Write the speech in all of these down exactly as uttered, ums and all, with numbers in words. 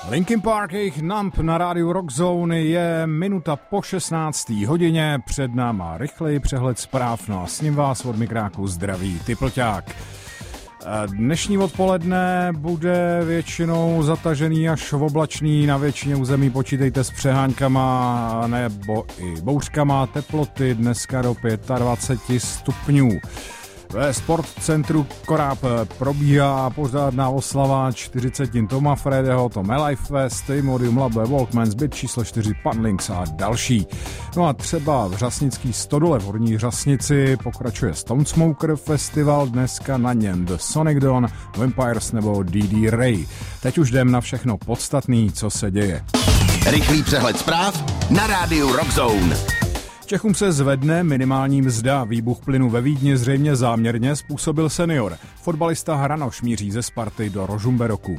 Linkin Park, jejich Numb na rádiu Rock Zone, je minuta po šestnácté hodině, před náma rychlej přehled zpráv, no a s ním vás od mikráku zdraví Typlťák. Dnešní odpoledne bude většinou zatažený až oblačný, na většině území počítejte s přeháňkama nebo i bouřkama, teploty dneska do dvacet pět stupňů. Ve sportcentru Koráb probíhá pořádná oslava čtyřicet Toma Fredeho, Tom Alive Fest, Imodium Labo, Walkman, Zbyt číslo čtyři, Panlinks a další. No a třeba v Řasnický stodole v Horní Řasnici pokračuje Stone Smoker Festival, dneska na něm The Sonic Dawn, Vampires nebo D D Ray. Teď už jdem na všechno podstatný, co se děje. Rychlý přehled zpráv na rádiu Rock Zone. Čechům se zvedne minimální mzda. Výbuch plynu ve Vídni zřejmě záměrně způsobil senior. Fotbalista Hranoš míří ze Sparty do Rožumberoku.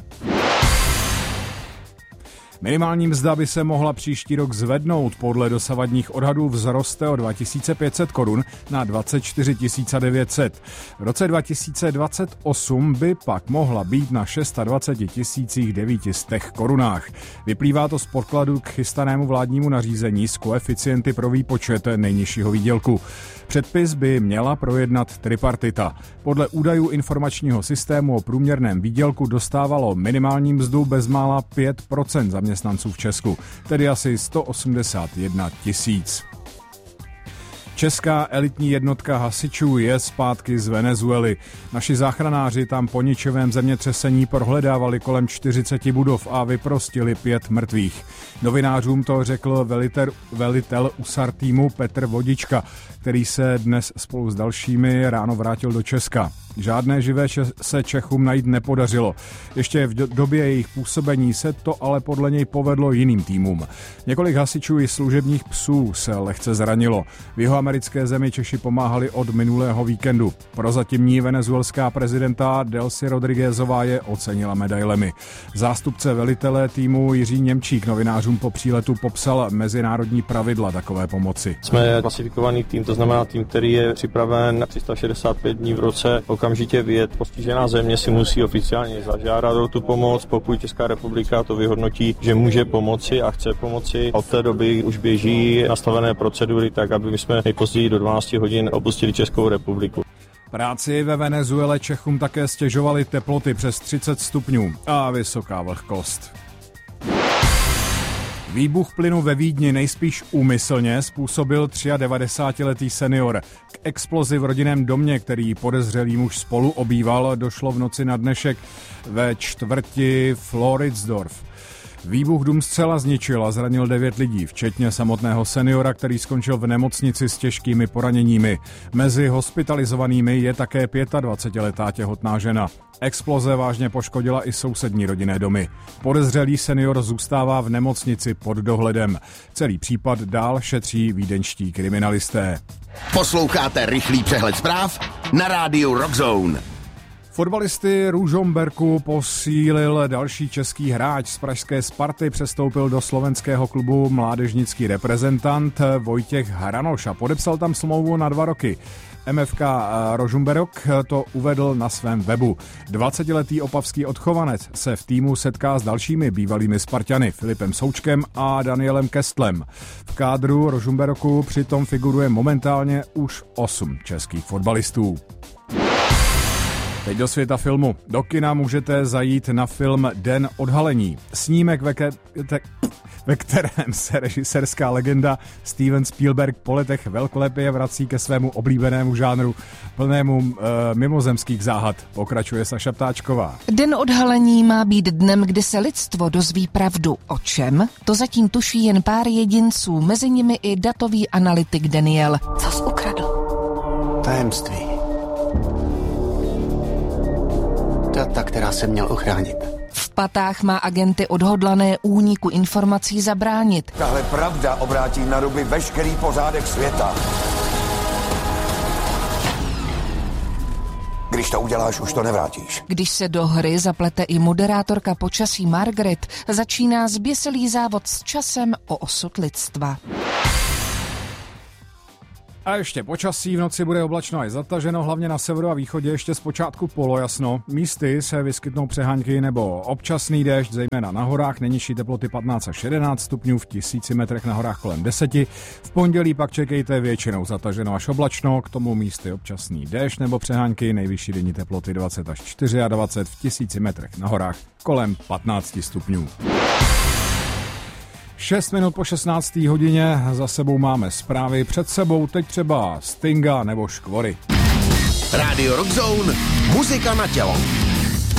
Minimální mzda by se mohla příští rok zvednout. Podle dosavadních odhadů vzroste o dva tisíce pět set korun na dvacet čtyři tisíc devět set. V roce dva tisíce dvacet osm by pak mohla být na dvacet šest tisíc devět set korunách. Vyplývá to z podkladu k chystanému vládnímu nařízení s koeficienty pro výpočet nejnižšího výdělku. Předpis by měla projednat tripartita. Podle údajů informačního systému o průměrném výdělku dostávalo minimální mzdu bezmála pět procent zaměstnanců v Česku, tedy asi sto osmdesát jedna tisíc. Česká elitní jednotka hasičů je zpátky z Venezuely. Naši záchranáři tam po ničivém zemětřesení prohledávali kolem čtyřicet budov a vyprostili pět mrtvých. Novinářům to řekl velitel, velitel U S A R týmu Petr Vodička, který se dnes spolu s dalšími ráno vrátil do Česka. Žádné živé se Čechům najít nepodařilo. Ještě v době jejich působení se to ale podle něj povedlo jiným týmům. Několik hasičů i služebních psů se lehce zranilo. V jihoamerické zemi Češi pomáhali od minulého víkendu. Prozatímní venezuelská prezidenta Delcy Rodriguezová je ocenila medailemi. Zástupce velitele týmu Jiří Němčík novinářům po příletu popsal mezinárodní pravidla takové pomoci. Jsme klasifikovaný tým, to znamená tým, který je připraven tři sta šedesát pět dní v roce okamžitě vyjet. Postižená země si musí oficiálně zažádat o tu pomoc, pokud Česká republika to vyhodnotí, že může pomoci a chce pomoci. Od té doby už běží nastavené procedury tak, aby my jsme nejpozději do dvanáct hodin opustili Českou republiku. Práci ve Venezuele Čechům také stěžovaly teploty přes třicet stupňů a vysoká vlhkost. Výbuch plynu ve Vídni nejspíš úmyslně způsobil devadesátitříletý senior. K explozi v rodinném domě, který podezřelý muž spolu obýval, došlo v noci na dnešek ve čtvrti Floridsdorf. Výbuch dům zcela zničil a zranil devět lidí, včetně samotného seniora, který skončil v nemocnici s těžkými poraněními. Mezi hospitalizovanými je také dvacetiletá těhotná žena. Exploze vážně poškodila i sousední rodinné domy. Podezřelý senior zůstává v nemocnici pod dohledem. Celý případ dál šetří vídeňští kriminalisté. Posloucháte rychlý přehled zpráv na rádiu Rock Zone. Fotbalisty Ružomberku posílil další český hráč. Z pražské Sparty přestoupil do slovenského klubu mládežnický reprezentant Vojtěch Hranoš a podepsal tam smlouvu na dva roky. M F K Rožumberok to uvedl na svém webu. dvacetiletý opavský odchovanec se v týmu setká s dalšími bývalými Sparťany Filipem Součkem a Danielem Kestlem. V kádru Rožumberoku přitom figuruje momentálně už osm českých fotbalistů. Teď do světa filmu. Do kina můžete zajít na film Den odhalení. Snímek, ve, ke, te, ve kterém se režisérská legenda Steven Spielberg po letech velkolepě vrací ke svému oblíbenému žánru plnému e, mimozemských záhad. Pokračuje Saša Ptáčková. Den odhalení má být dnem, kdy se lidstvo dozví pravdu. O čem? To zatím tuší jen pár jedinců, mezi nimi i datový analytik Daniel. Co jsi ukradl? Tajemství. Data, která se měl ochránit. V patách má agenty odhodlané úniku informací zabránit. Tahle pravda obrátí na ruby veškerý pořádek světa. Když to uděláš, už to nevrátíš. Když se do hry zaplete i moderátorka počasí Margaret, začíná zběsilý závod s časem o osud lidstva. A ještě počasí, v noci bude oblačno a zataženo, hlavně na severu a východě ještě zpočátku polojasno. Místy se vyskytnou přehánky nebo občasný déšť, zejména na horách, nejnižší teploty patnáct až jedenáct stupňů, v tisíci metrech na horách kolem deset. V pondělí pak čekejte většinou zataženo až oblačno, k tomu místy občasný déšť nebo přehánky, nejvyšší denní teploty dvacet až dvacet čtyři, v tisíci metrech na horách kolem patnáct stupňů. šest minut po šestnácté hodině, za sebou máme zprávy, před sebou teď třeba Stinga nebo Škvory. Rádio Rock Zone, muzika na tělo.